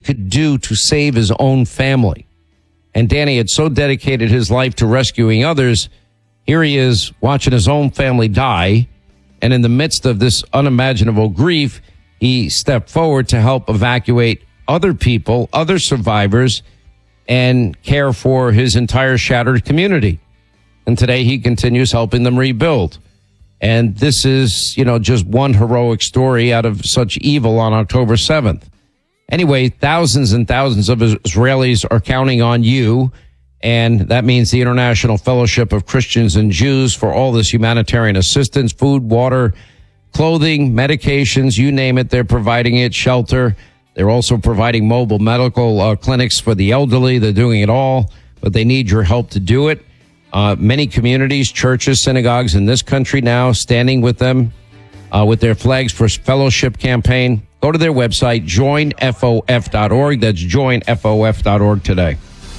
could do to save his own family. And Danny had so dedicated his life to rescuing others. Here he is watching his own family die. And in the midst of this unimaginable grief, he stepped forward to help evacuate other people, other survivors, and care for his entire shattered community. And today he continues helping them rebuild. And this is, just one heroic story out of such evil on October 7th. Anyway, thousands and thousands of Israelis are counting on you. And that means the International Fellowship of Christians and Jews for all this humanitarian assistance, food, water, clothing, medications, you name it. They're providing it, shelter. They're also providing mobile medical clinics for the elderly. They're doing it all, but they need your help to do it. Many communities, churches, synagogues in this country now standing with them with their Flags for Fellowship campaign. Go to their website, joinfof.org. That's joinfof.org today.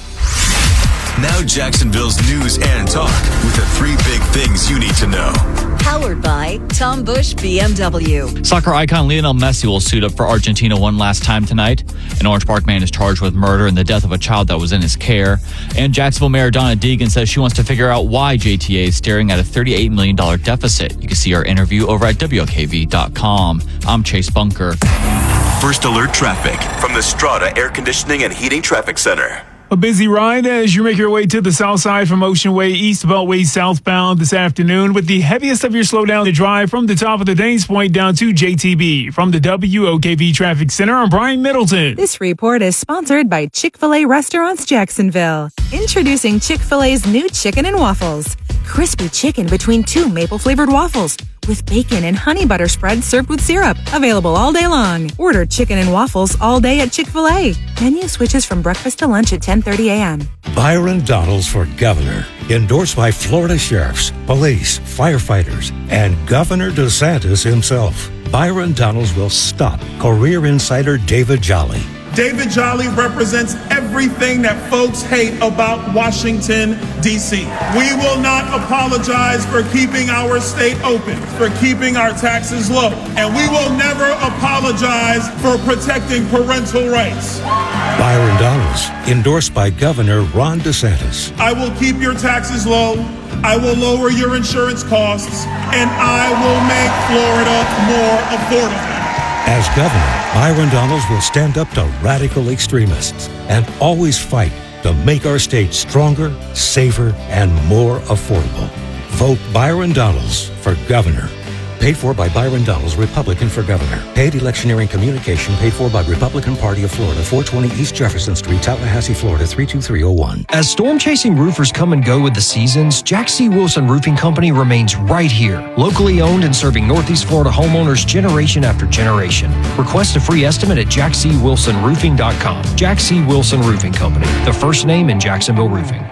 Now Jacksonville's news and talk with the 3 big things you need to know. Powered by Tom Busch BMW. Soccer icon Lionel Messi will suit up for Argentina one last time tonight. An Orange Park man is charged with murder and the death of a child that was in his care. And Jacksonville Mayor Donna Deegan says she wants to figure out why JTA is staring at a $38 million deficit. You can see our interview over at WKV.com. I'm Chase Bunker. First alert traffic from the Strata Air Conditioning and Heating Traffic Center. A busy ride as you make your way to the south side from Ocean Way East Beltway southbound this afternoon, with the heaviest of your slowdown to drive from the top of the Danes Point down to JTB. From the WOKV Traffic Center, I'm Brian Middleton. This report is sponsored by Chick-fil-A Restaurants Jacksonville. Introducing Chick-fil-A's new chicken and waffles. Crispy chicken between 2 maple-flavored waffles with bacon and honey butter spread served with syrup. Available all day long. Order chicken and waffles all day at Chick-fil-A. Menu switches from breakfast to lunch at 10:30 a.m. Byron Donalds for governor. Endorsed by Florida sheriffs, police, firefighters, and Governor DeSantis himself. Byron Donalds will stop career insider David Jolly. David Jolly represents everything that folks hate about Washington, D.C. We will not apologize for keeping our state open, for keeping our taxes low, and we will never apologize for protecting parental rights. Byron Donalds, endorsed by Governor Ron DeSantis. I will keep your taxes low, I will lower your insurance costs, and I will make Florida more affordable. As governor, Byron Donalds will stand up to radical extremists and always fight to make our state stronger, safer, and more affordable. Vote Byron Donalds for governor. Paid for by Byron Donalds, Republican for governor. Paid electioneering communication paid for by Republican Party of Florida, 420 East Jefferson Street, Tallahassee, Florida, 32301. As storm-chasing roofers come and go with the seasons, Jack C. Wilson Roofing Company remains right here. Locally owned and serving Northeast Florida homeowners generation after generation. Request a free estimate at jackcwilsonroofing.com. Jack C. Wilson Roofing Company, the first name in Jacksonville roofing.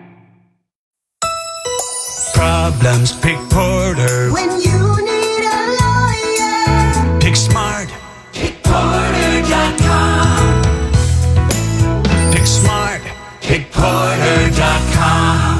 Problems, pick Porter. When you need a lawyer, Pick Smart. PickPorter.com. Pick Smart. PickPorter.com.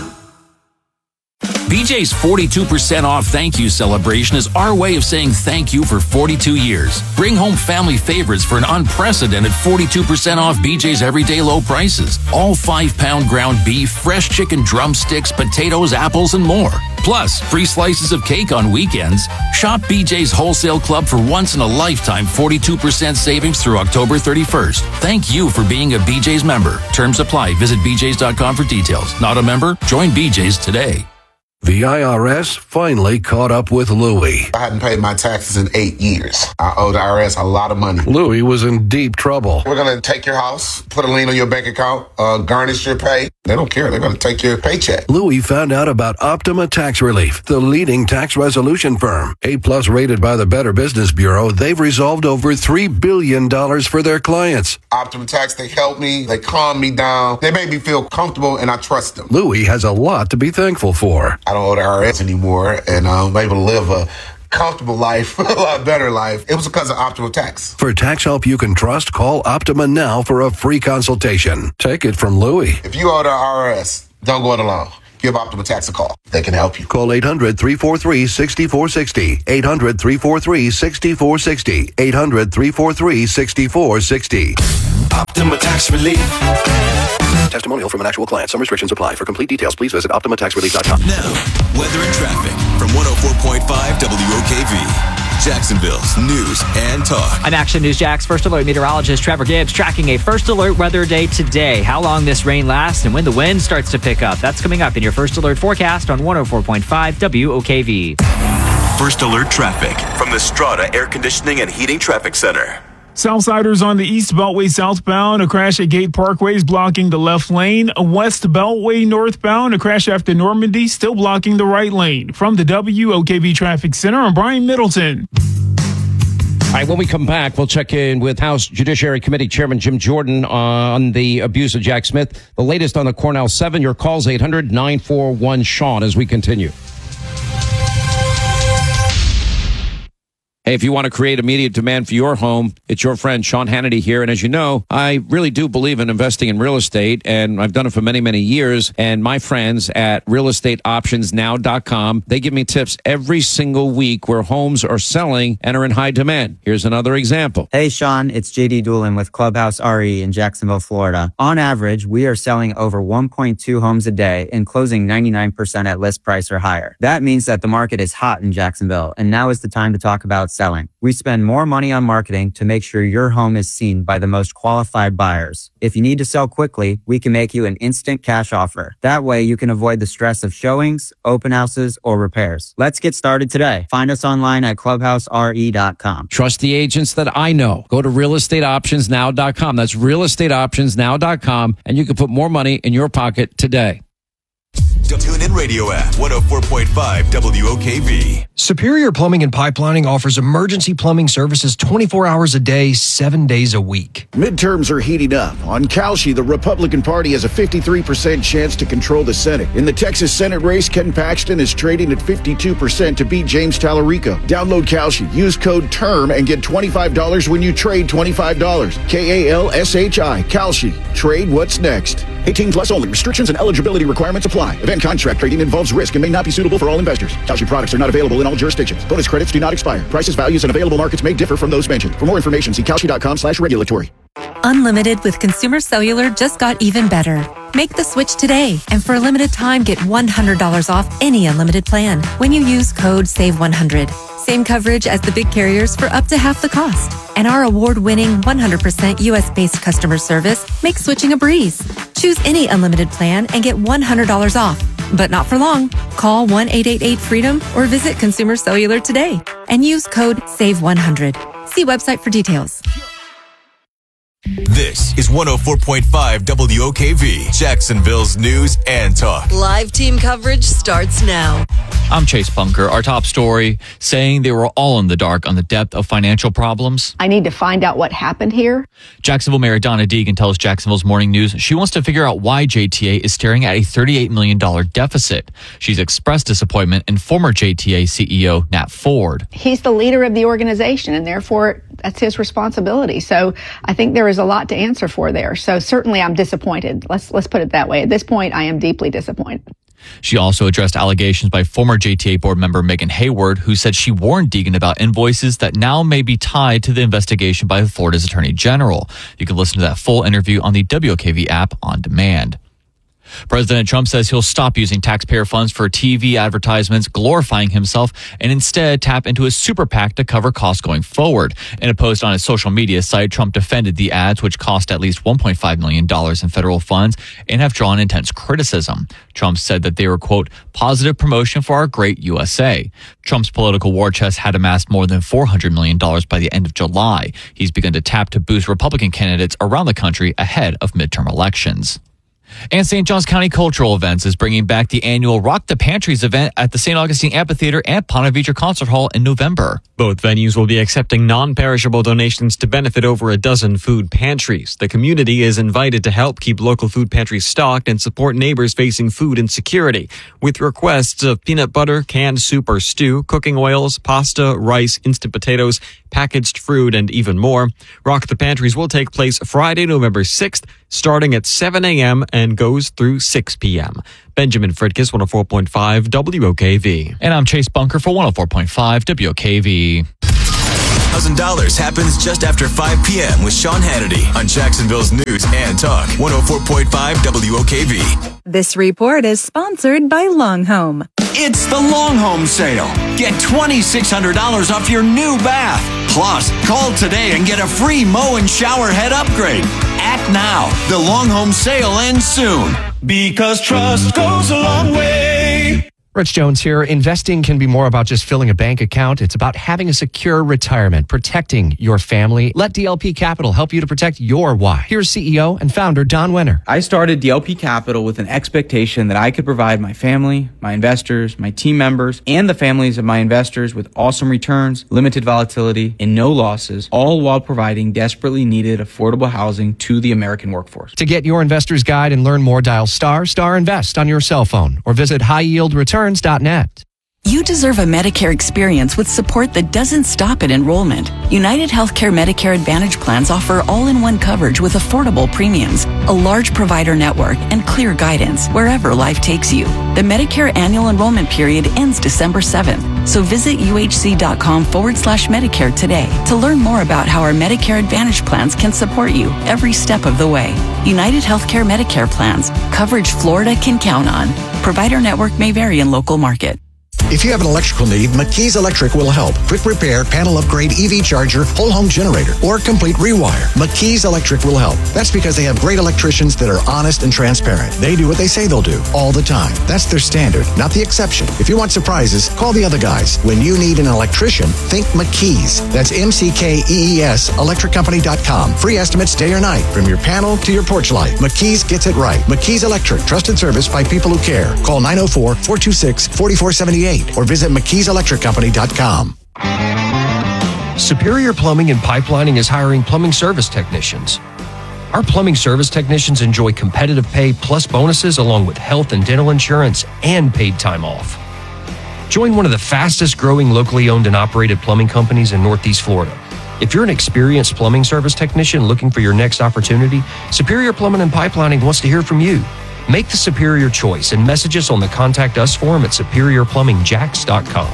BJ's 42% off thank you celebration is our way of saying thank you for 42 years. Bring home family favorites for an unprecedented 42% off BJ's everyday low prices. All 5-pound ground beef, fresh chicken drumsticks, potatoes, apples, and more. Plus, free slices of cake on weekends. Shop BJ's Wholesale Club for once-in-a-lifetime 42% savings through October 31st. Thank you for being a BJ's member. Terms apply. Visit bjs.com for details. Not a member? Join BJ's today. The IRS finally caught up with Louie. I hadn't paid my taxes in 8 years. I owe the IRS a lot of money. Louie was in deep trouble. We're going to take your house, put a lien on your bank account, garnish your pay. They don't care. They're going to take your paycheck. Louie found out about Optima Tax Relief, the leading tax resolution firm. A+ rated by the Better Business Bureau, they've resolved over $3 billion for their clients. Optima Tax, they help me. They calm me down. They make me feel comfortable, and I trust them. Louie has a lot to be thankful for. I don't owe the IRS anymore, and I'm able to live a comfortable life, a lot better life. It was because of Optima Tax. For tax help you can trust, call Optima now for a free consultation. Take it from Louie. If you owe the IRS, don't go it alone. give Optima Tax a call. They can help you. Call 800-343-6460. 800-343-6460. 800-343-6460. Optima Tax Relief. Testimonial from an actual client. Some restrictions apply. For complete details, please visit OptimaTaxRelief.com. Now, weather and traffic from 104.5 WOKV. Jacksonville's news and talk. I'm Action News Jax First Alert meteorologist Trevor Gibbs tracking a First Alert weather day today. How long this rain lasts and when the wind starts to pick up. That's coming up in your First Alert forecast on 104.5 WOKV. First Alert traffic from the Strata Air Conditioning and Heating Traffic Center. Southsiders on the East Beltway southbound, a crash at Gate Parkway is blocking the left lane. West Beltway northbound, a crash after Normandy still blocking the right lane. From the WOKV Traffic Center, I'm Brian Middleton. All right, when we come back, we'll check in with House Judiciary Committee Chairman Jim Jordan on the abuse of Jack Smith. The latest on the Cornell 7. Your calls 800-941-SEAN as we continue. Hey, if you want to create immediate demand for your home, it's your friend Sean Hannity here. And as you know, I really do believe in investing in real estate, and I've done it for many, many years. And my friends at realestateoptionsnow.com, they give me tips every single week where homes are selling and are in high demand. Here's another example. Hey, Sean, it's JD Doolin with Clubhouse RE in Jacksonville, Florida. On average, we are selling over 1.2 homes a day and closing 99% at list price or higher. That means that the market is hot in Jacksonville, and now is the time to talk about selling. We spend more money on marketing to make sure your home is seen by the most qualified buyers. If you need to sell quickly, we can make you an instant cash offer. That way you can avoid the stress of showings, open houses, or repairs. Let's get started today. Find us online at clubhousere.com. Trust the agents that I know. Go to realestateoptionsnow.com. That's realestateoptionsnow.com, and you can put more money in your pocket today. Tune in radio app 104.5 WOKV. Superior Plumbing and Pipelining offers emergency plumbing services 24 hours a day, 7 days a week. Midterms are heating up. On Calshi, the Republican Party has a 53% chance to control the Senate. In the Texas Senate race, Ken Paxton is trading at 52% to beat James Tallarico. Download Calshi, use code TERM, and get $25 when you trade $25. KALSHI, Calshi. Trade what's next. 18 plus only. Restrictions and eligibility requirements apply. Event contract trading involves risk and may not be suitable for all investors. Calshi products are not available in all jurisdictions. Bonus credits do not expire. Prices, values, and available markets may differ from those mentioned. For more information, see Calshi.com/regulatory. Unlimited with Consumer Cellular just got even better. Make the switch today, and for a limited time, get $100 off any unlimited plan when you use code SAVE100. Same coverage as the big carriers for up to half the cost. And our award-winning 100% U.S.-based customer service makes switching a breeze. Choose any unlimited plan and get $100 off. But not for long. Call 1-888-FREEDOM or visit Consumer Cellular today and use code SAVE100. See website for details. This is 104.5 WOKV, Jacksonville's news and talk. Live team coverage starts now. I'm Chase Bunker. Our top story saying they were all in the dark on the depth of financial problems. I need to find out what happened here. Jacksonville Mayor Donna Deegan tells Jacksonville's Morning News she wants to figure out why JTA is staring at a $38 million deficit. She's expressed disappointment in former JTA CEO Nat Ford. He's the leader of the organization, and therefore that's his responsibility. So I think there is a lot to answer for there. So certainly I'm disappointed. Let's put it that way. At this point, I am deeply disappointed. She also addressed allegations by former JTA board member Megan Hayward, who said she warned Deegan about invoices that now may be tied to the investigation by Florida's Attorney General. You can listen to that full interview on the WOKV app on demand. President Trump says he'll stop using taxpayer funds for TV advertisements, glorifying himself, and instead tap into his super PAC to cover costs going forward. In a post on his social media site, Trump defended the ads, which cost at least $1.5 million in federal funds and have drawn intense criticism. Trump said that they were, quote, positive promotion for our great USA. Trump's political war chest had amassed more than $400 million by the end of July. He's begun to tap to boost Republican candidates around the country ahead of midterm elections. And St. Johns County Cultural Events is bringing back the annual Rock the Pantries event at the St. Augustine Amphitheater and Ponte Vedra Concert Hall in November. Both venues will be accepting non-perishable donations to benefit over a dozen food pantries. The community is invited to help keep local food pantries stocked and support neighbors facing food insecurity, with requests of peanut butter, canned soup or stew, cooking oils, pasta, rice, instant potatoes, packaged fruit, and even more. Rock the Pantries will take place Friday, November 6th, starting at 7 a.m. and goes through 6 p.m. Benjamin Fridkis, 104.5 WOKV. And I'm Chase Bunker for 104.5 WOKV. $1,000 happens just after 5 p.m. with Sean Hannity on Jacksonville's News and Talk, 104.5 WOKV. This report is sponsored by Long Home. It's the Long Home Sale. Get $2,600 off your new bath. Plus, call today and get a free mow and shower head upgrade. Act now. The Long Home Sale ends soon. Because trust goes a long way. Rich Jones here. Investing can be more about just filling a bank account. It's about having a secure retirement, protecting your family. Let DLP Capital help you to protect your why. Here's CEO and founder Don Wenner. I started DLP Capital with an expectation that I could provide my family, my investors, my team members, and the families of my investors with awesome returns, limited volatility, and no losses, all while providing desperately needed affordable housing to the American workforce. To get your investor's guide and learn more, dial ** invest on your cell phone or visit highyieldreturns.net. You deserve a Medicare experience with support that doesn't stop at enrollment. United Healthcare Medicare Advantage plans offer all-in-one coverage with affordable premiums, a large provider network, and clear guidance wherever life takes you. The Medicare annual enrollment period ends December 7th, so visit uhc.com/Medicare today to learn more about how our Medicare Advantage plans can support you every step of the way. United Healthcare Medicare plans, coverage Florida can count on. Provider network may vary in local market. If you have an electrical need, McKee's Electric will help. Quick repair, panel upgrade, EV charger, whole home generator, or complete rewire. McKee's Electric will help. That's because they have great electricians that are honest and transparent. They do what they say they'll do, all the time. That's their standard, not the exception. If you want surprises, call the other guys. When you need an electrician, think McKee's. That's MCKEES, electriccompany.com. Free estimates day or night, from your panel to your porch light. McKee's gets it right. McKee's Electric, trusted service by people who care. Call 904-426-4478. Or visit McKeesElectricCompany.com. Superior Plumbing and Pipelining is hiring plumbing service technicians. Our plumbing service technicians enjoy competitive pay plus bonuses along with health and dental insurance and paid time off. Join one of the fastest growing locally owned and operated plumbing companies in Northeast Florida. If you're an experienced plumbing service technician looking for your next opportunity, Superior Plumbing and Pipelining wants to hear from you. Make the superior choice and message us on the Contact Us form at superiorplumbingjacks.com.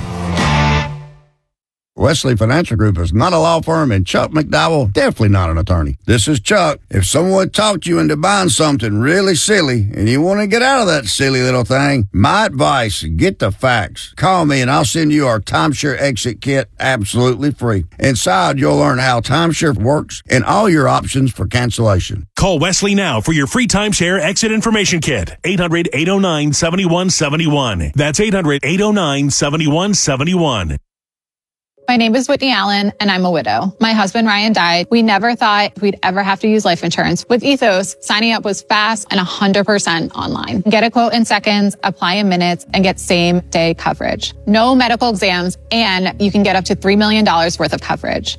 Wesley Financial Group is not a law firm, and Chuck McDowell definitely not an attorney. This is Chuck. If someone talked you into buying something really silly and you want to get out of that silly little thing, my advice, get the facts. Call me and I'll send you our timeshare exit kit absolutely free. Inside, you'll learn how timeshare works and all your options for cancellation. Call Wesley now for your free timeshare exit information kit. 800-809-7171. That's 800-809-7171. My name is Whitney Allen, and I'm a widow. My husband, Ryan, died. We never thought we'd ever have to use life insurance. With Ethos, signing up was fast and 100% online. Get a quote in seconds, apply in minutes, and get same-day coverage. No medical exams, and you can get up to $3 million worth of coverage.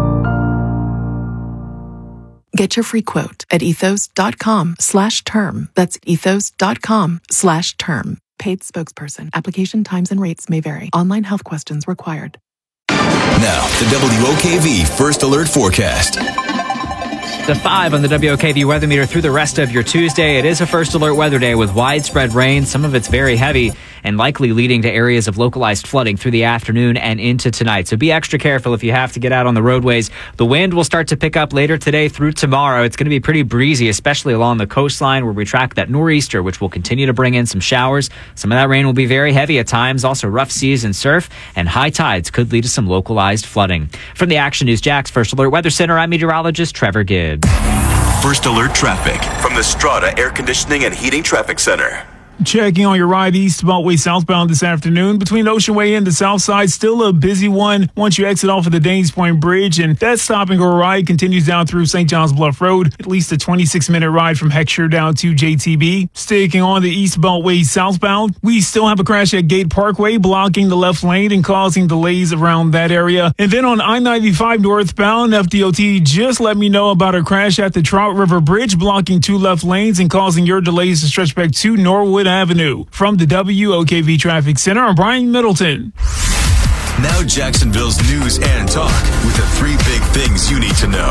Get your free quote at ethos.com/term. That's ethos.com/term. Paid spokesperson. Application times and rates may vary. Online health questions required. Now, the WOKV First Alert Forecast. The 5 on the WOKV weather meter through the rest of your Tuesday. It is a first alert weather day with widespread rain. Some of it's very heavy and likely leading to areas of localized flooding through the afternoon and into tonight. So be extra careful if you have to get out on the roadways. The wind will start to pick up later today through tomorrow. It's going to be pretty breezy, especially along the coastline where we track that nor'easter, which will continue to bring in some showers. Some of that rain will be very heavy at times. Also rough seas and surf, and high tides could lead to some localized flooding. From the Action News Jax First Alert Weather Center, I'm meteorologist Trevor Gibbs. First Alert Traffic from the Strata Air Conditioning and Heating Traffic Center. Checking on your ride east Beltway southbound this afternoon between Ocean Way and the south side. Still a busy one once you exit off of the Danes Point Bridge, and that stop and go ride continues down through St. John's Bluff Road. At least a 26-minute ride from Heckscher down to JTB. Sticking on the east Beltway southbound, we still have a crash at Gate Parkway blocking the left lane and causing delays around that area. And then on I-95 northbound, FDOT just let me know about a crash at the Trout River Bridge blocking 2 left lanes and causing your delays to stretch back to Norwood Avenue. From the WOKV Traffic Center, I'm Brian Middleton. Now Jacksonville's news and talk with the 3 big things you need to know.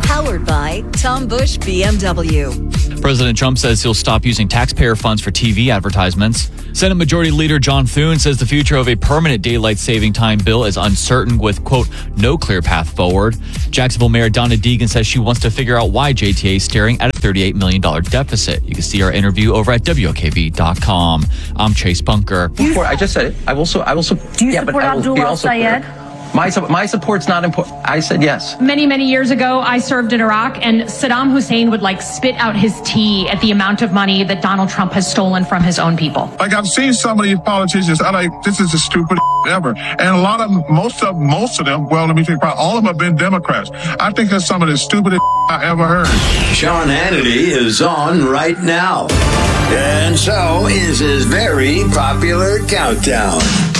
Powered by Tom Bush BMW. President Trump says he'll stop using taxpayer funds for TV advertisements. Senate Majority Leader John Thune says the future of a permanent daylight saving time bill is uncertain with, quote, no clear path forward. Jacksonville Mayor Donna Deegan says she wants to figure out why JTA is staring at a $38 million deficit. You can see our interview over at WOKV.com. I'm Chase Bunker. I just said it. I will. Do you support Abdullah Sayed? My support's not important. I said yes. Many years ago, I served in Iraq, and Saddam Hussein would spit out his tea at the amount of money that Donald Trump has stolen from his own people. I've seen some of these politicians. This is the stupidest ever. And a lot of them, most of them, well, let me think about all of them have been Democrats. I think that's some of the stupidest I ever heard. Sean Hannity is on right now. And so is his very popular countdown.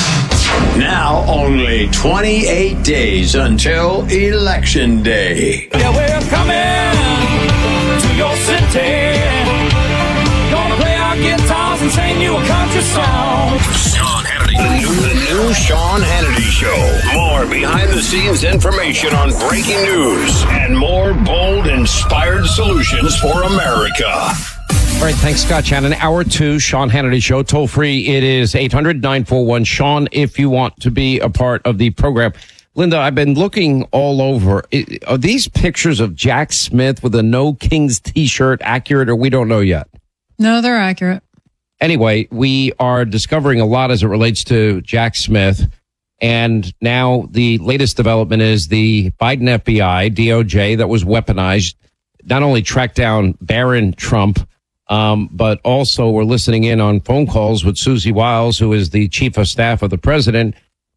Now only 28 days until Election Day. Yeah, we're coming to your city. Gonna play our guitars and sing you a country song. Sean Hannity. The new Sean Hannity Show. More behind-the-scenes information on breaking news and more bold, inspired solutions for America. All right, thanks, Scott Shannon. Hour 2, Sean Hannity Show. Toll free, it is 800-941-SEAN if you want to be a part of the program. Linda, I've been looking all over. Are these pictures of Jack Smith with a No Kings t-shirt accurate, or we don't know yet? No, they're accurate. Anyway, we are discovering a lot as it relates to Jack Smith. And now the latest development is the Biden FBI, DOJ, that was weaponized, not only tracked down Barron Trump, but also we're listening in on phone calls with Susie Wiles, who is the chief of staff of the president.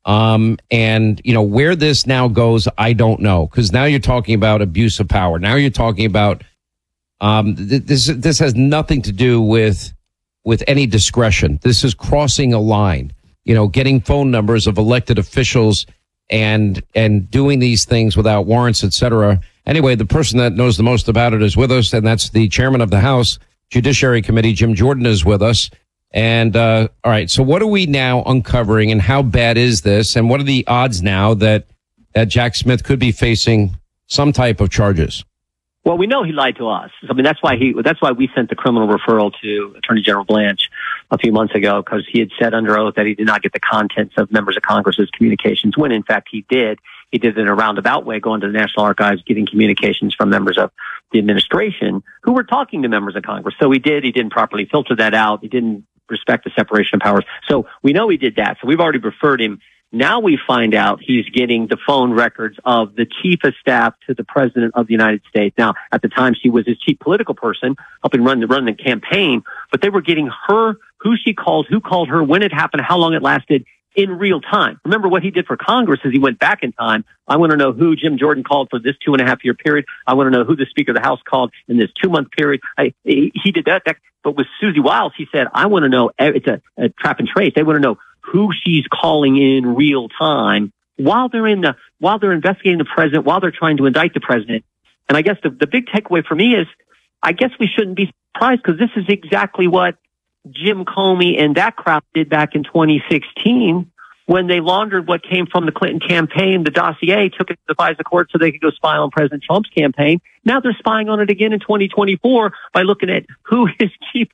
And, where this now goes, I don't know, because now you're talking about abuse of power. Now you're talking about this has nothing to do with any discretion. This is crossing a line, getting phone numbers of elected officials and doing these things without warrants, et cetera. Anyway, the person that knows the most about it is with us, and that's the chairman of the House Judiciary Committee, Jim Jordan, is with us. And all right, so what are we now uncovering, and how bad is this, and what are the odds now that Jack Smith could be facing some type of charges? Well, we know he lied to us. I mean, that's why we sent the criminal referral to Attorney General Blanche a few months ago, because he had said under oath that he did not get the contents of members of Congress's communications, when in fact he did. He did it in a roundabout way, going to the National Archives, getting communications from members of the administration who were talking to members of Congress. So he didn't properly filter that out. He didn't respect the separation of powers. So we know he did that. So we've already referred him. Now we find out he's getting the phone records of the chief of staff to the president of the United States. Now, at the time, she was his chief political person, helping run the campaign, but they were getting her, who she called, who called her, when it happened, how long it lasted, in real time. Remember what he did for Congress is he went back in time. I want to know who Jim Jordan called for this 2.5-year period. I want to know who the Speaker of the House called in this 2-month period. He did that. But with Susie Wiles, he said, I want to know, it's a trap and trace. They want to know who she's calling in real time while they're investigating the president, while they're trying to indict the president. And I guess the big takeaway for me is, I guess we shouldn't be surprised, because this is exactly what Jim Comey and that crowd did back in 2016 when they laundered what came from the Clinton campaign, the dossier, took it to the FISA court so they could go spy on President Trump's campaign. Now they're spying on it again in 2024 by looking at who is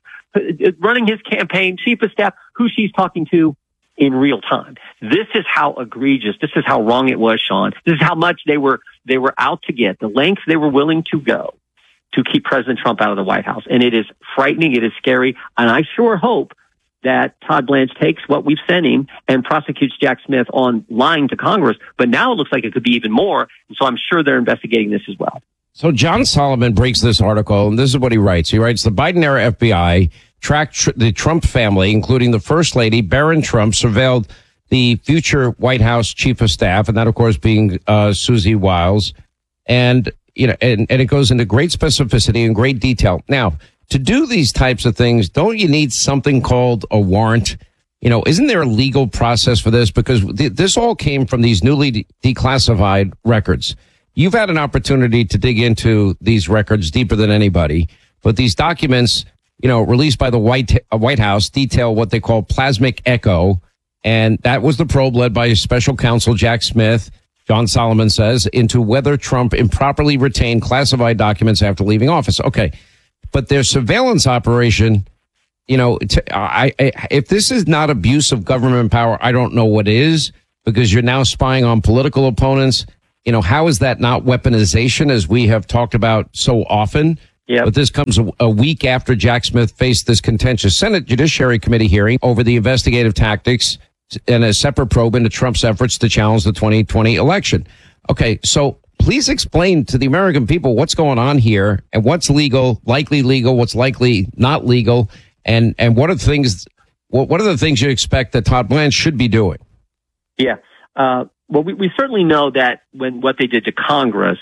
running his campaign, chief of staff, who she's talking to in real time. This is how egregious, this is how wrong it was, Sean. This is how much they were out to get, the lengths they were willing to go to keep President Trump out of the White House. And it is frightening. It is scary. And I sure hope that Todd Blanche takes what we've sent him and prosecutes Jack Smith on lying to Congress. But now it looks like it could be even more. And so I'm sure they're investigating this as well. So John Solomon breaks this article, and this is what he writes. He writes, the Biden-era FBI tracked the Trump family, including the First Lady, Barron Trump, surveilled the future White House chief of staff, and that, of course, being Susie Wiles. And and it goes into great specificity and great detail. Now, to do these types of things, don't you need something called a warrant? Isn't there a legal process for this? Because this all came from these newly declassified records. You've had an opportunity to dig into these records deeper than anybody, but these documents, released by the White House, detail what they call plasmic echo, and that was the probe led by special counsel Jack Smith. John Solomon says, into whether Trump improperly retained classified documents after leaving office. Okay. But their surveillance operation, you know, if this is not abuse of government power, I don't know what is, because you're now spying on political opponents. You know, how is that not weaponization, as we have talked about so often? Yeah. But this comes a week after Jack Smith faced this contentious Senate Judiciary Committee hearing over the investigative tactics and a separate probe into Trump's efforts to challenge the 2020 election. Okay, so please explain to the American people what's going on here and what's legal, what's likely not legal, and what are the things you expect that Todd Blanche should be doing? Yeah. Well, we certainly know that what they did to Congress,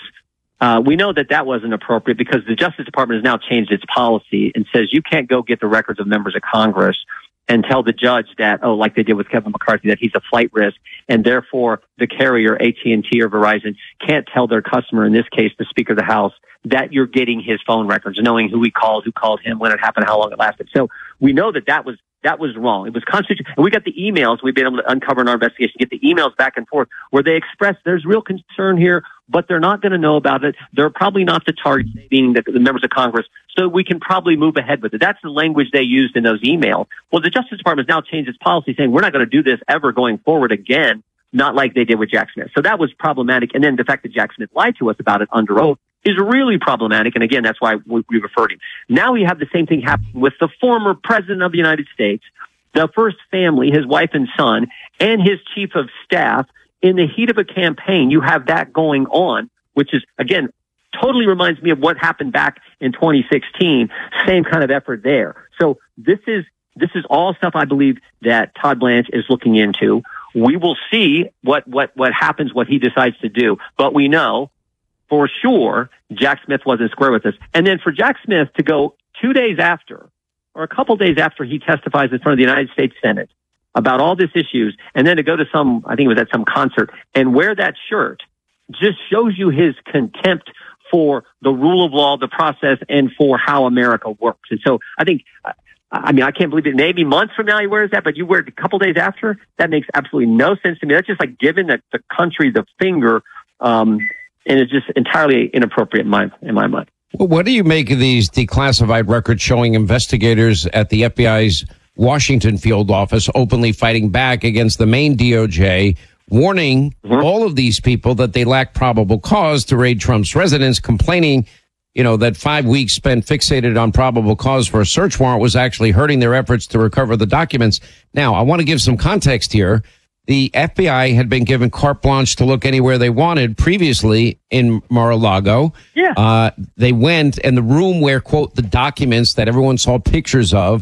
we know that wasn't appropriate, because the Justice Department has now changed its policy and says you can't go get the records of members of Congress and tell the judge that, like they did with Kevin McCarthy, that he's a flight risk, and therefore the carrier, AT&T or Verizon, can't tell their customer, in this case the Speaker of the House, that you're getting his phone records, knowing who he called, who called him, when it happened, how long it lasted. So we know that was wrong. It was constitutional. And we got the emails we've been able to uncover in our investigation, get the emails back and forth where they express there's real concern here, but they're not going to know about it. They're probably not the target, meaning the members of Congress, so we can probably move ahead with it. That's the language they used in those emails. Well, the Justice Department has now changed its policy, saying we're not going to do this ever going forward again, not like they did with Jack Smith. So that was problematic. And then the fact that Jack Smith lied to us about it under oath is really problematic. And again, that's why we referred him. Now we have the same thing happening with the former president of the United States, the first family, his wife and son, and his chief of staff. In the heat of a campaign, you have that going on, which is, again, totally reminds me of what happened back in 2016. Same kind of effort there. So this is all stuff I believe that Todd Blanche is looking into. We will see what happens, what he decides to do. But we know for sure Jack Smith wasn't square with us. And then for Jack Smith to go 2 days after, or a couple days after he testifies in front of the United States Senate about all these issues, and then to go to I think it was at some concert, and wear that shirt, just shows you his contempt for the rule of law, the process, and for how America works. And so I think, I can't believe it. Maybe months from now he wears that, but you wear it a couple days after? That makes absolutely no sense to me. That's just like giving the country the finger, and it's just entirely inappropriate in my mind. Well, what do you make of these declassified records showing investigators at the FBI's Washington field office openly fighting back against the main DOJ, warning all of these people that they lack probable cause to raid Trump's residence, complaining, that 5 weeks spent fixated on probable cause for a search warrant was actually hurting their efforts to recover the documents. Now, I want to give some context here. The FBI had been given carte blanche to look anywhere they wanted previously in Mar-a-Lago. Yeah. They went, and the room where, quote, the documents that everyone saw pictures of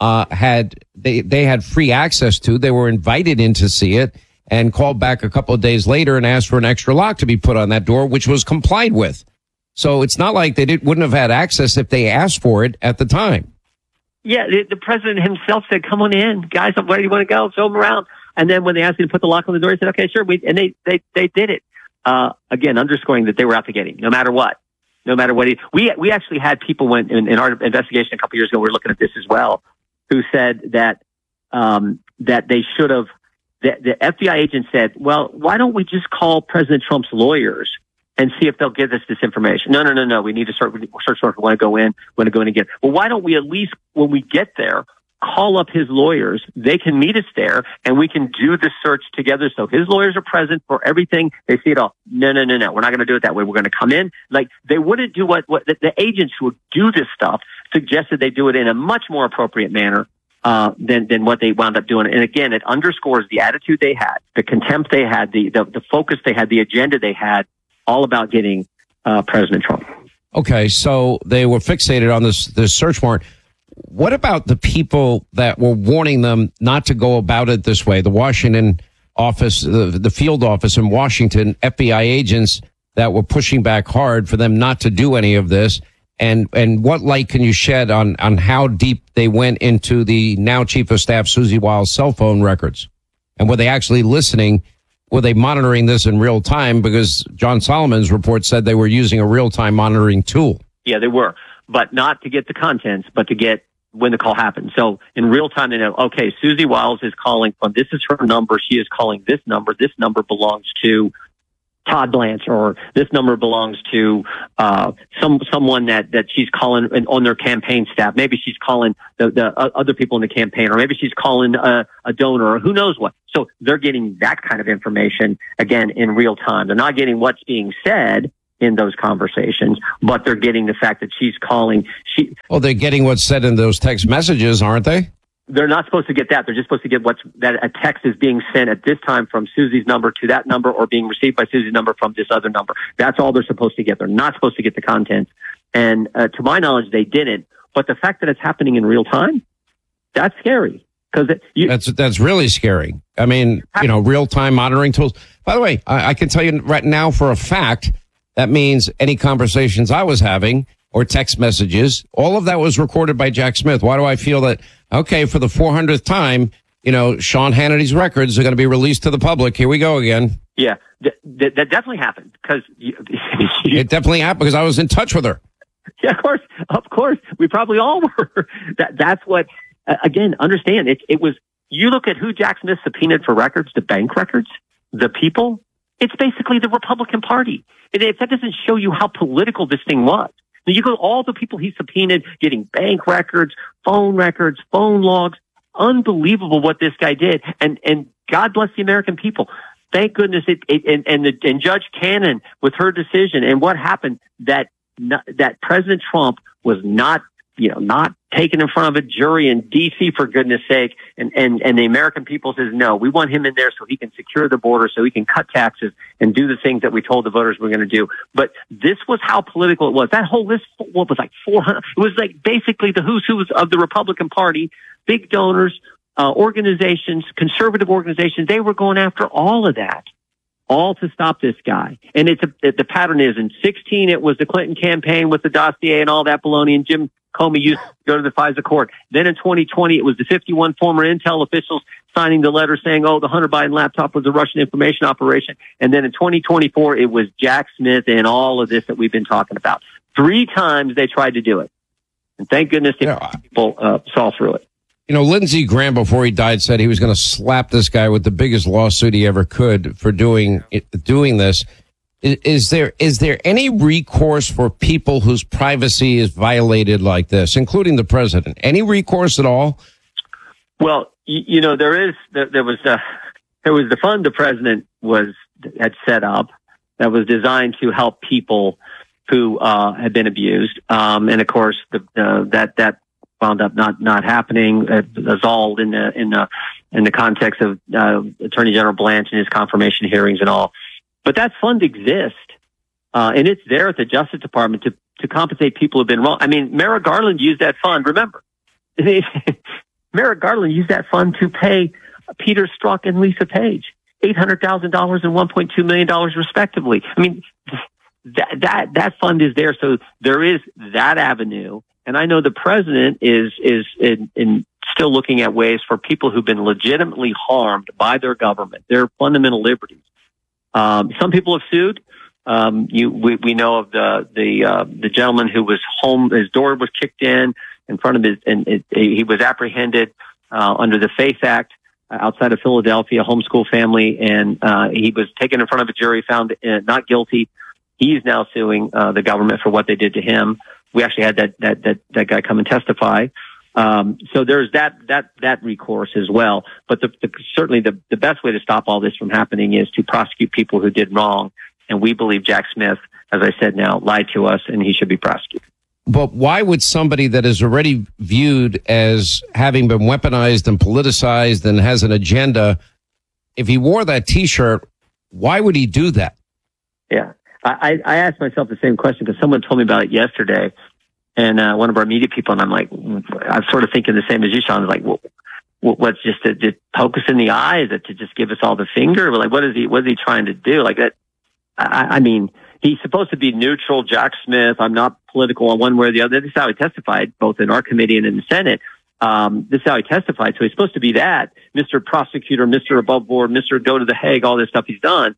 they had free access to. They were invited in to see it, and called back a couple of days later and asked for an extra lock to be put on that door, which was complied with. So it's not like they wouldn't have had access if they asked for it at the time. Yeah, the president himself said, "Come on in, guys. Where do you want to go? Show them around." And then when they asked him to put the lock on the door, he said, "Okay, sure." And they did it. Again, underscoring that they were out to get him, no matter what. No matter what. We actually had people in our investigation a couple years ago. We were looking at this as well, who said that they should have. The FBI agent said, "Well, why don't we just call President Trump's lawyers and see if they'll give us this information?" No. We need to search warrant. We want to go in again. Well, why don't we at least, when we get there, call up his lawyers? They can meet us there, and we can do the search together. So his lawyers are present for everything. They see it all. No. We're not going to do it that way. We're going to come in. Like, they wouldn't do what the agents who would do this stuff suggested they do it in a much more appropriate manner than what they wound up doing. And again, it underscores the attitude they had, the contempt they had, the focus they had, the agenda they had, all about getting President Trump. Okay, so they were fixated on this search warrant. What about the people that were warning them not to go about it this way? The Washington office, the field office in Washington, FBI agents that were pushing back hard for them not to do any of this. And what light can you shed on how deep they went into the now Chief of Staff Susie Wiles' cell phone records? And were they actually listening? Were they monitoring this in real time? Because John Solomon's report said they were using a real-time monitoring tool. Yeah, they were. But not to get the contents, but to get when the call happened. So in real time, they know, okay, Susie Wiles is calling from, this is her number. She is calling this number. This number belongs to Todd Blanche, or this number belongs to someone that she's calling on their campaign staff. Maybe she's calling the other people in the campaign, or maybe she's calling a donor, or who knows what. So they're getting that kind of information, again, in real time. They're not getting what's being said in those conversations, but they're getting the fact that she's calling. Well, they're getting what's said in those text messages, aren't they? They're not supposed to get that. They're just supposed to get that a text is being sent at this time from Susie's number to that number, or being received by Susie's number from this other number. That's all they're supposed to get. They're not supposed to get the content. And to my knowledge, they didn't. But the fact that it's happening in real time, that's scary. That's really scary. I mean, real time monitoring tools. By the way, I can tell you right now for a fact that means any conversations I was having or text messages, all of that was recorded by Jack Smith. Why do I feel that, okay, for the 400th time, Sean Hannity's records are going to be released to the public? Here we go again. Yeah, that definitely happened. It definitely happened because I was in touch with her. Yeah, of course. We probably all were. That's what, again, understand. It was, you look at who Jack Smith subpoenaed for records, the bank records, the people, it's basically the Republican Party. If that doesn't show you how political this thing was. You go all the people he subpoenaed, getting bank records, phone logs. Unbelievable what this guy did. And God bless the American people. Thank goodness and Judge Cannon with her decision, and what happened, that President Trump was not taken in front of a jury in D.C., for goodness sake. And the American people says, no, we want him in there so he can secure the border, so he can cut taxes and do the things that we told the voters we're going to do. But this was how political it was. That whole list, what was like 400? It was like basically the who's who of the Republican Party, big donors, organizations, conservative organizations. They were going after all of that, all to stop this guy. And the pattern is, in 2016, it was the Clinton campaign with the dossier and all that baloney, and Jim Comey used to go to the FISA court. Then in 2020, it was the 51 former Intel officials signing the letter saying, oh, the Hunter Biden laptop was a Russian information operation. And then in 2024, it was Jack Smith and all of this that we've been talking about. 3 times they tried to do it. And thank goodness people saw through it. Lindsey Graham, before he died, said he was going to slap this guy with the biggest lawsuit he ever could for doing this. Is there any recourse for people whose privacy is violated like this, including the president? Any recourse at all? Well, there was the fund the president had set up that was designed to help people who had been abused, and of course that wound up not happening. It was all in the context of Attorney General Blanche and his confirmation hearings and all. But that fund exists, and it's there at the Justice Department to compensate people who've been wrong. I mean, Merrick Garland used that fund. Remember, Merrick Garland used that fund to pay Peter Strzok and Lisa Page $800,000 and $1.2 million, respectively. I mean, that fund is there, so there is that avenue. And I know the president is in still looking at ways for people who've been legitimately harmed by their government, their fundamental liberties. Some people have sued. We know of the gentleman who was home. His door was kicked in front of his, and he was apprehended under the FACE Act outside of Philadelphia, homeschool family, and he was taken in front of a jury, found not guilty. He is now suing the government for what they did to him. We actually had that guy come and testify. So there's that recourse as well. But certainly the best way to stop all this from happening is to prosecute people who did wrong. And we believe Jack Smith, as I said now, lied to us, and he should be prosecuted. But why would somebody that is already viewed as having been weaponized and politicized and has an agenda, if he wore that T-shirt, why would he do that? Yeah. I asked myself the same question because someone told me about it yesterday, and one of our media people, and I'm like, I'm sort of thinking the same as you, Sean. Like, what's just to poke us in the eye? Is it to just give us all the finger? Like, what is he trying to do? Like that? I mean, he's supposed to be neutral, Jack Smith. I'm not political on one way or the other. This is how he testified, both in our committee and in the Senate. This is how he testified. So he's supposed to be that Mr. Prosecutor, Mr. Above Board, Mr. Go to the Hague, all this stuff he's done.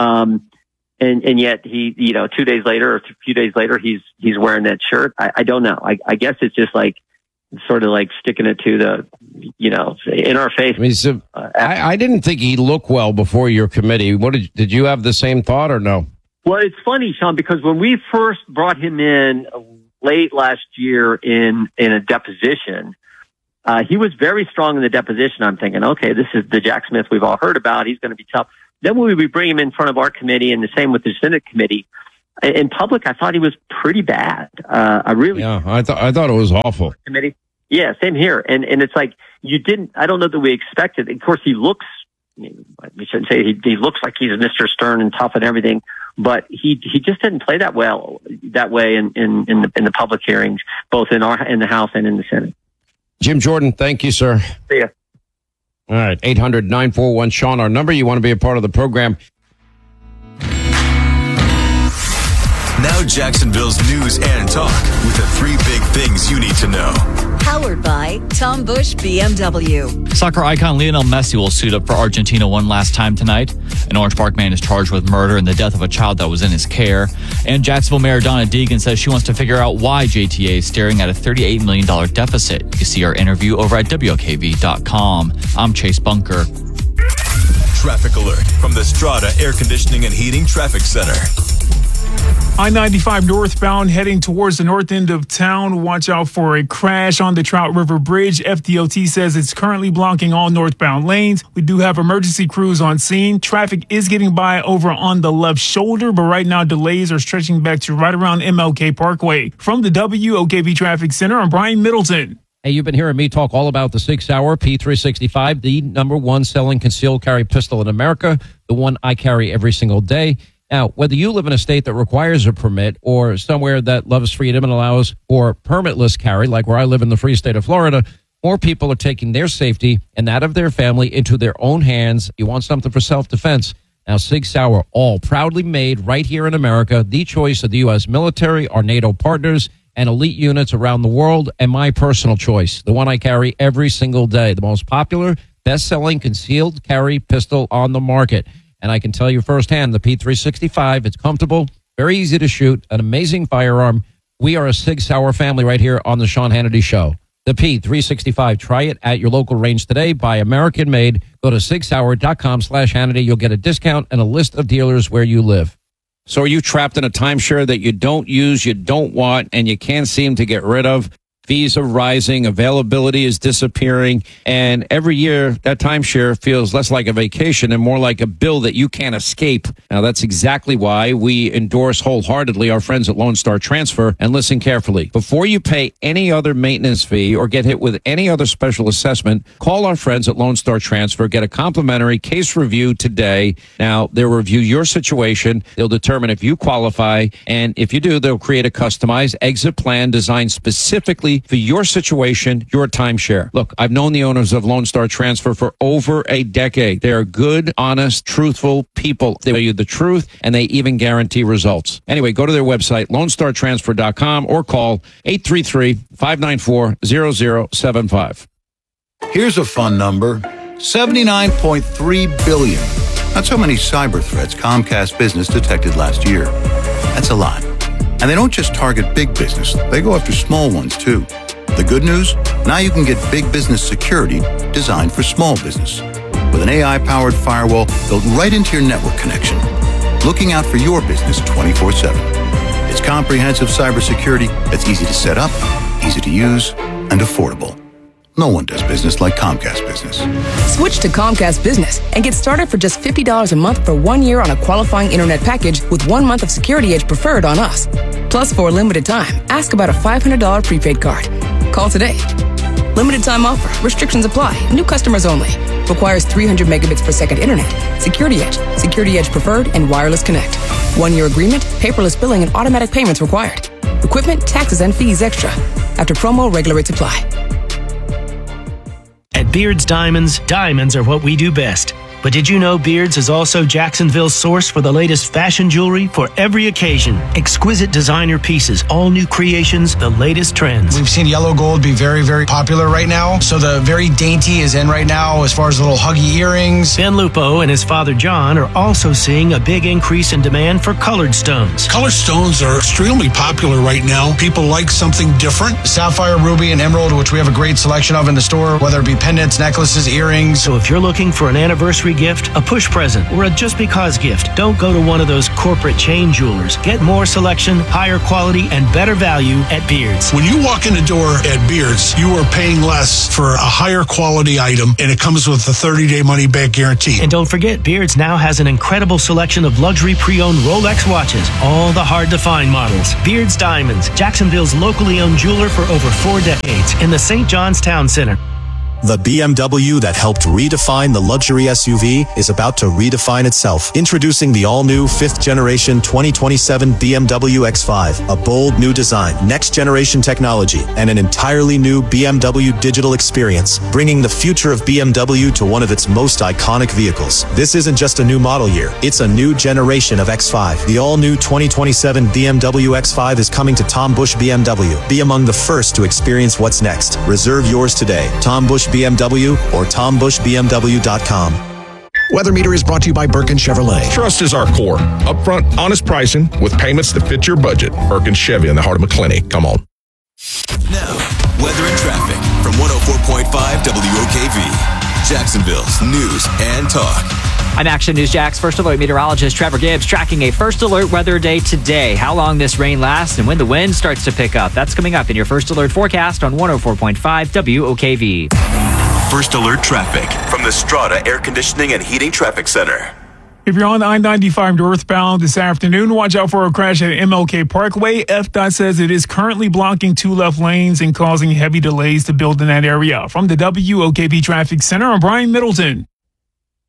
And yet he, 2 days later or a few days later, he's wearing that shirt. I don't know. I guess it's just like sort of like sticking it to the, in our face. I mean, so I didn't think he looked well before your committee. What did you have the same thought or no? Well, it's funny, Sean, because when we first brought him in late last year in a deposition, he was very strong in the deposition. I'm thinking, okay, this is the Jack Smith we've all heard about. He's going to be tough. Then when we bring him in front of our committee, and the same with the Senate committee, in public, I thought he was pretty bad. I thought it was awful. Committee, yeah, same here. And it's like I don't know that we expected. Of course, he looks. We shouldn't say he looks like he's Mr. Stern and tough and everything, but he just didn't play that way in the public hearings, both in the House and in the Senate. Jim Jordan, thank you, sir. See ya. All right, 800-941-SEAN, our number. You want to be a part of the program. Now Jacksonville's news and talk with the 3 big things you need to know. Powered by Tom Bush BMW. Soccer icon Lionel Messi will suit up for Argentina one last time tonight. An Orange Park man is charged with murder and the death of a child that was in his care. And Jacksonville Mayor Donna Deegan says she wants to figure out why JTA is staring at a $38 million deficit. You can see our interview over at WOKV.com. I'm Chase Bunker. Traffic alert from the Strata Air Conditioning and Heating Traffic Center. I-95 northbound heading towards the north end of town. Watch out for a crash on the Trout River Bridge. FDOT says it's currently blocking all northbound lanes. We do have emergency crews on scene. Traffic is getting by over on the left shoulder, but right now delays are stretching back to right around MLK Parkway. From the WOKV Traffic Center, I'm Brian Middleton. Hey, you've been hearing me talk all about the 6-hour P365, the #1 selling concealed carry pistol in America, the one I carry every single day. Now, whether you live in a state that requires a permit or somewhere that loves freedom and allows for permitless carry, like where I live in the free state of Florida, more people are taking their safety and that of their family into their own hands. You want something for self-defense. Now, Sig Sauer, all proudly made right here in America, the choice of the U.S. military, our NATO partners, and elite units around the world, and my personal choice, the one I carry every single day, the most popular, best-selling concealed carry pistol on the market. And I can tell you firsthand, the P365, it's comfortable, very easy to shoot, an amazing firearm. We are a Sig Sauer family right here on the Sean Hannity Show. The P365, try it at your local range today. Buy American made. Go to sigsauer.com/Hannity. You'll get a discount and a list of dealers where you live. So are you trapped in a timeshare that you don't use, you don't want, and you can't seem to get rid of? Fees are rising, availability is disappearing, and every year that timeshare feels less like a vacation and more like a bill that you can't escape. Now, that's exactly why we endorse wholeheartedly our friends at Lone Star Transfer, and listen carefully. Before you pay any other maintenance fee or get hit with any other special assessment, call our friends at Lone Star Transfer, get a complimentary case review today. Now, they'll review your situation, they'll determine if you qualify, and if you do, they'll create a customized exit plan designed specifically for your situation, your timeshare. Look, I've known the owners of Lone Star Transfer for over a decade. They are good, honest, truthful people. They tell you the truth, and they even guarantee results. Anyway, go to their website, LoneStarTransfer.com, or call 833-594-0075. Here's a fun number, 79.3 billion. That's how many cyber threats Comcast Business detected last year. That's a lot. And they don't just target big business, they go after small ones too. The good news? Now you can get big business security designed for small business. With an AI-powered firewall built right into your network connection, looking out for your business 24/7. It's comprehensive cybersecurity that's easy to set up, easy to use, and affordable. No one does business like Comcast Business. Switch to Comcast Business and get started for just $50 a month for 1 year on a qualifying internet package with 1 month of Security Edge Preferred on us. Plus, for a limited time, ask about a $500 prepaid card. Call today. Limited time offer. Restrictions apply. New customers only. Requires 300 megabits per second internet. Security Edge, Security Edge Preferred, and Wireless Connect. 1 year agreement, paperless billing, and automatic payments required. Equipment, taxes, and fees extra. After promo, regular rates apply. At Beard's Diamonds, diamonds are what we do best. But did you know Beards is also Jacksonville's source for the latest fashion jewelry for every occasion? Exquisite designer pieces, all new creations, the latest trends. We've seen yellow gold be very, very popular right now. So the very dainty is in right now as far as little huggy earrings. Ben Lupo and his father John are also seeing a big increase in demand for colored stones. Colored stones are extremely popular right now. People like something different. Sapphire, ruby, and emerald, which we have a great selection of in the store, whether it be pendants, necklaces, earrings. So if you're looking for an anniversary gift, a push present, or a just because gift, don't go to one of those corporate chain jewelers. Get more selection, higher quality, and better value at Beards. When you walk in the door at Beards, you are paying less for a higher quality item, and it comes with a 30-day money-back guarantee. And don't forget, Beards now has an incredible selection of luxury pre-owned Rolex watches, all the hard-to-find models. Beards Diamonds, Jacksonville's locally owned jeweler for over 4 decades in the St. John's Town Center. The BMW that helped redefine the luxury SUV is about to redefine itself. Introducing the all-new 5th generation 2027 BMW X5. A bold new design, next-generation technology, and an entirely new BMW digital experience, bringing the future of BMW to one of its most iconic vehicles. This isn't just a new model year, it's a new generation of X5. The all-new 2027 BMW X5 is coming to Tom Bush BMW. Be among the first to experience what's next. Reserve yours today. Tom Bush BMW or TomBushBMW.com. Weather Meter is brought to you by Birkin Chevrolet. Trust is our core. Upfront, honest pricing with payments that fit your budget. Birkin Chevy in the heart of McClinney. Come on. Now, weather and traffic from 104.5 WOKV. Jacksonville's news and talk. I'm Action News Jax First Alert meteorologist Trevor Gibbs tracking a First Alert weather day today. How long this rain lasts and when the wind starts to pick up. That's coming up in your First Alert forecast on 104.5 WOKV. First Alert traffic from the Strata Air Conditioning and Heating Traffic Center. If you're on I-95 northbound this afternoon, watch out for a crash at MLK Parkway. FDOT says it is currently blocking 2 left lanes and causing heavy delays to build in that area. From the WOKV Traffic Center, I'm Brian Middleton.